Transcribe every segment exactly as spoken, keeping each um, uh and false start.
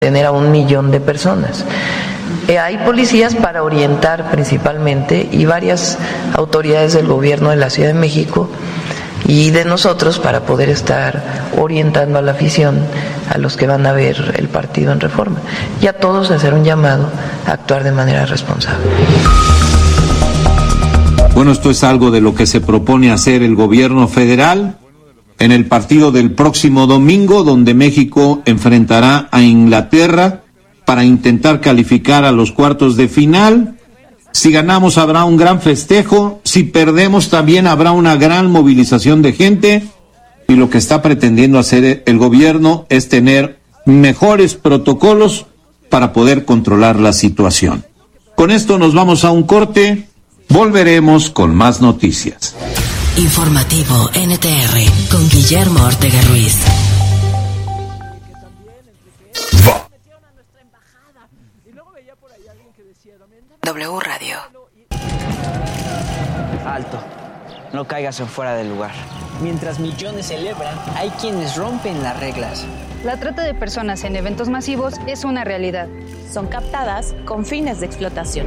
tener a un millón de personas. Eh, hay policías para orientar principalmente y varias autoridades del gobierno de la Ciudad de México y de nosotros para poder estar orientando a la afición, a los que van a ver el partido en Reforma, y a todos hacer un llamado a actuar de manera responsable. Bueno, esto es algo de lo que se propone hacer el gobierno federal en el partido del próximo domingo, donde México enfrentará a Inglaterra para intentar calificar a los cuartos de final. Si ganamos habrá un gran festejo, si perdemos también habrá una gran movilización de gente, y lo que está pretendiendo hacer el gobierno es tener mejores protocolos para poder controlar la situación. Con esto nos vamos a un corte. Volveremos con más noticias. Informativo N T R con Guillermo Ortega Ruiz. Va. W Radio. Alto. No caigas en fuera del lugar. Mientras millones celebran, hay quienes rompen las reglas. La trata de personas en eventos masivos es una realidad. Son captadas con fines de explotación.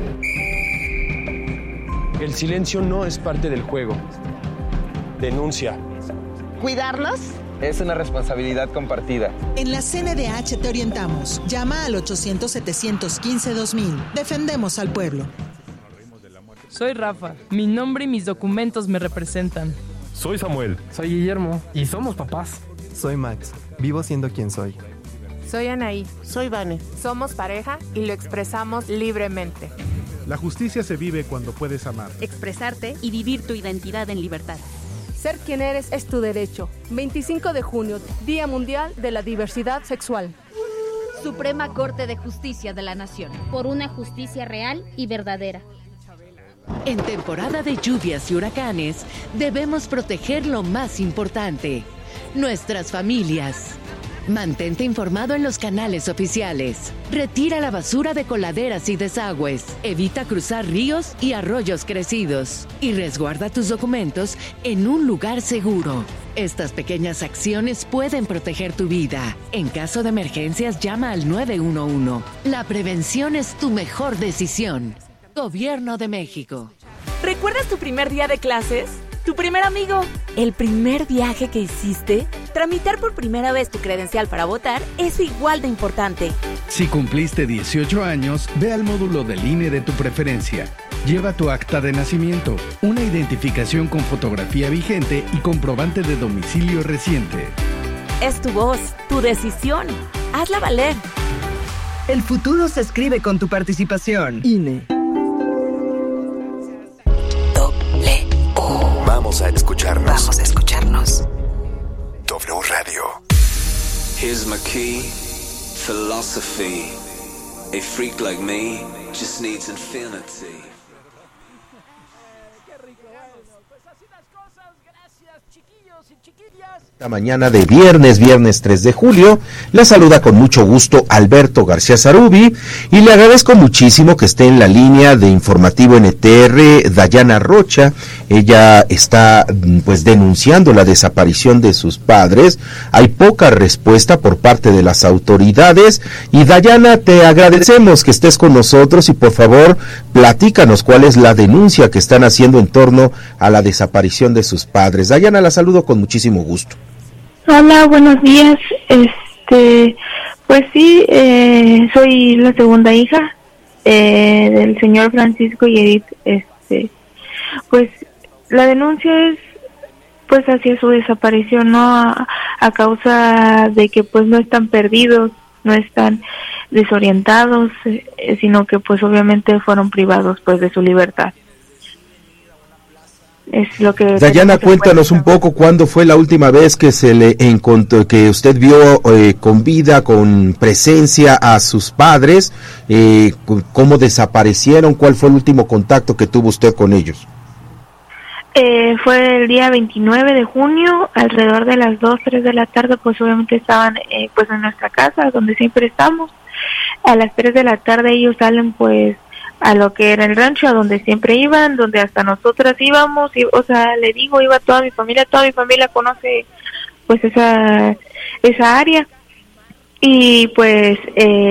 El silencio no es parte del juego. Denuncia. ¿Cuidarnos? Es una responsabilidad compartida. En la C N D H te orientamos. Llama al ochocientos, setecientos quince, dos mil. Defendemos al pueblo. Soy Rafa. Mi nombre y mis documentos me representan. Soy Samuel. Soy Guillermo. Y somos papás. Soy Max. Vivo siendo quien soy. Soy Anaí. Soy Vane. Somos pareja y lo expresamos libremente. La justicia se vive cuando puedes amar, expresarte y vivir tu identidad en libertad. Ser quien eres es tu derecho. veinticinco de junio, Día Mundial de la Diversidad Sexual. Suprema Corte de Justicia de la Nación. Por una justicia real y verdadera. En temporada de lluvias y huracanes, debemos proteger lo más importante: nuestras familias. Mantente informado en los canales oficiales. Retira la basura de coladeras y desagües. Evita cruzar ríos y arroyos crecidos. Y resguarda tus documentos en un lugar seguro. Estas pequeñas acciones pueden proteger tu vida. En caso de emergencias, llama al nueve uno uno. La prevención es tu mejor decisión. Gobierno de México. ¿Recuerdas tu primer día de clases? ¿Tu primer amigo? ¿El primer viaje que hiciste? Tramitar por primera vez tu credencial para votar es igual de importante. Si cumpliste dieciocho años, ve al módulo del I N E de tu preferencia. Lleva tu acta de nacimiento, una identificación con fotografía vigente y comprobante de domicilio reciente. Es tu voz, tu decisión. Hazla valer. El futuro se escribe con tu participación. I N E. Vamos a escucharnos. Vamos a escucharnos. W Radio. Here's my key, philosophy. A freak like me just needs infinity. Esta mañana de viernes, viernes tres de julio, le saluda con mucho gusto Alberto García Zarubi y le agradezco muchísimo que esté en la línea de Informativo N T R Dayana Rocha. Ella está pues denunciando la desaparición de sus padres. Hay poca respuesta por parte de las autoridades y Dayana, te agradecemos que estés con nosotros y por favor platícanos cuál es la denuncia que están haciendo en torno a la desaparición de sus padres. Dayana, la saludo con muchísimo gusto. Hola, buenos días. Este, pues sí, eh, soy la segunda hija eh, del señor Francisco y Edith. Este, pues la denuncia es pues hacia su desaparición, no a, a causa de que pues no están perdidos, no están desorientados, eh, sino que pues obviamente fueron privados pues de su libertad. Es lo que Dayana, cuéntanos un poco cuándo fue la última vez que se le encontró, que usted vio eh, con vida, con presencia a sus padres, eh, cómo desaparecieron, cuál fue el último contacto que tuvo usted con ellos. Eh, fue el día veintinueve de junio, alrededor de las dos, tres de la tarde, pues obviamente estaban eh, pues en nuestra casa, donde siempre estamos. A las tres de la tarde ellos salen pues a lo que era el rancho, a donde siempre iban, donde hasta nosotras íbamos, y, o sea, le digo, iba toda mi familia, toda mi familia conoce pues esa esa área, y pues eh